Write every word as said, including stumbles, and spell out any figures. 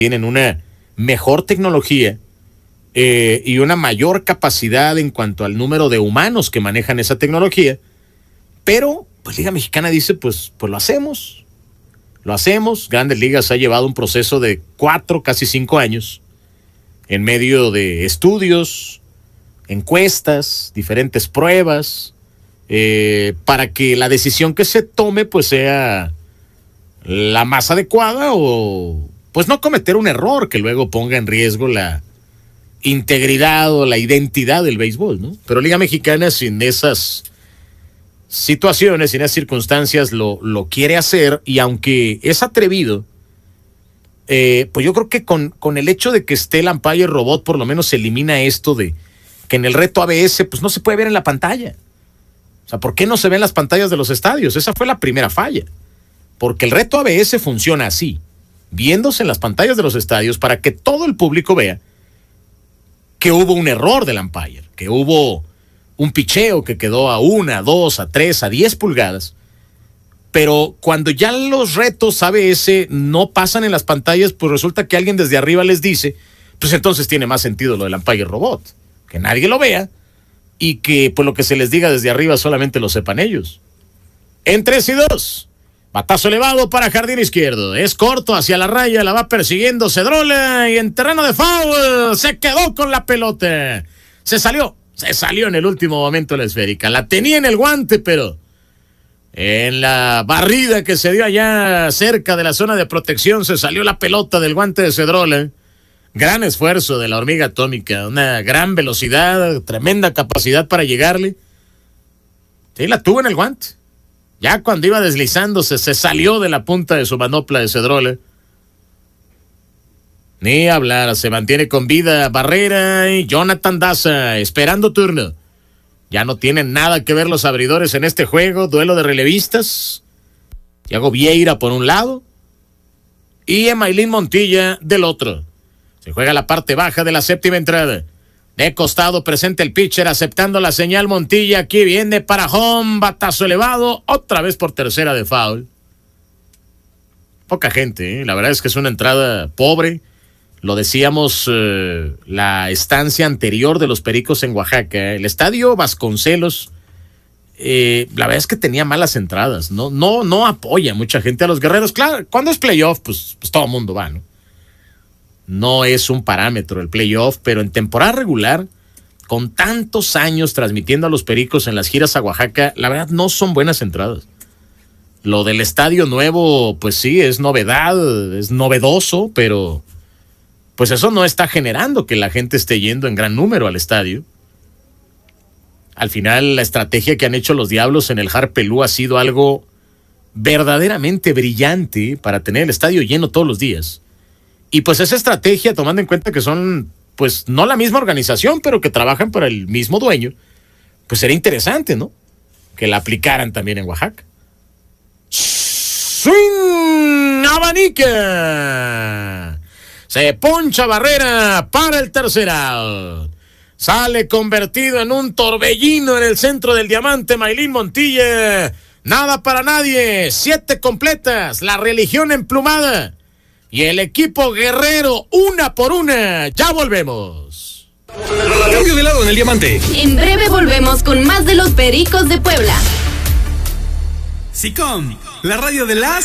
tienen una mejor tecnología eh, y una mayor capacidad en cuanto al número de humanos que manejan esa tecnología, pero pues Liga Mexicana dice, pues, pues lo hacemos, lo hacemos. Grandes Ligas ha llevado un proceso de cuatro, casi cinco años, en medio de estudios, encuestas, diferentes pruebas, eh, para que la decisión que se tome pues sea la más adecuada o pues no cometer un error que luego ponga en riesgo la integridad o la identidad del béisbol, ¿no? Pero Liga Mexicana sin esas situaciones, sin esas circunstancias lo, lo quiere hacer, y aunque es atrevido, eh, pues yo creo que con, con el hecho de que esté el umpire robot por lo menos se elimina esto de que en el reto A B S pues no se puede ver en la pantalla. O sea, ¿por qué no se ven las pantallas de los estadios? Esa fue la primera falla. Porque el reto A B S funciona así, viéndose en las pantallas de los estadios para que todo el público vea que hubo un error del umpire, que hubo un picheo que quedó a una, a dos, a tres, a diez pulgadas. Pero cuando ya los retos A B S no pasan en las pantallas, pues resulta que alguien desde arriba les dice, pues entonces tiene más sentido lo del umpire robot, que nadie lo vea y que pues lo que se les diga desde arriba solamente lo sepan ellos. En tres y dos. Batazo elevado para jardín izquierdo. Es corto hacia la raya, la va persiguiendo Cedrola y en terreno de foul se quedó con la pelota. Se salió, se salió en el último momento la esférica. La tenía en el guante, pero en la barrida que se dio allá cerca de la zona de protección se salió la pelota del guante de Cedrola. Gran esfuerzo de la hormiga atómica, una gran velocidad, tremenda capacidad para llegarle. Sí, la tuvo en el guante. Ya cuando iba deslizándose, se salió de la punta de su manopla de Cedrola. Ni hablar, se mantiene con vida Barrera y Jonathan Daza, esperando turno. Ya no tienen nada que ver los abridores en este juego, duelo de relevistas. Thiago Vieira por un lado y Emailín Montilla del otro. Se juega la parte baja de la séptima entrada. De costado presenta el pitcher aceptando la señal Montilla. Aquí viene para home, batazo elevado, otra vez por tercera de foul. Poca gente, ¿eh? La verdad es que es una entrada pobre. Lo decíamos eh, la estancia anterior de los Pericos en Oaxaca. El estadio Vasconcelos, eh, la verdad es que tenía malas entradas. No, no, no apoya mucha gente a los Guerreros. Claro, cuando es playoff, pues, pues todo el mundo va, ¿no? No es un parámetro el playoff, pero en temporada regular, con tantos años transmitiendo a los Pericos en las giras a Oaxaca, la verdad no son buenas entradas. Lo del estadio nuevo, pues sí, es novedad, es novedoso, pero pues eso no está generando que la gente esté yendo en gran número al estadio. Al final, la estrategia que han hecho los Diablos en el Harpelú ha sido algo verdaderamente brillante para tener el estadio lleno todos los días. Y pues esa estrategia, tomando en cuenta que son, pues, no la misma organización, pero que trabajan para el mismo dueño, pues sería interesante, ¿no? Que la aplicaran también en Oaxaca. ¡Swing! ¡Abanica! Se poncha Barrera para el tercer out. Sale convertido en un torbellino en el centro del diamante Emailín Montilla. Nada para nadie. Siete completas. La religión emplumada. Y el equipo guerrero, una por una. Ya volvemos. Cambio de lado en el diamante. En breve volvemos con más de los Pericos de Puebla. SICOM, la radio de las...